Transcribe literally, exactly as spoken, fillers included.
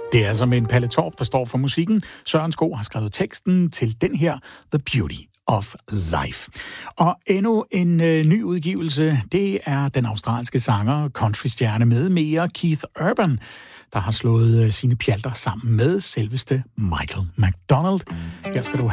Det er som en Palle Torp, der står for musikken. Søren Sko har skrevet teksten til den her The Beauty of Life. Og endnu en øh, ny udgivelse, det er den australske sanger, countrystjerne med mere Keith Urban, der har slået øh, sine pjalter sammen med selveste Michael McDonald. Her skal du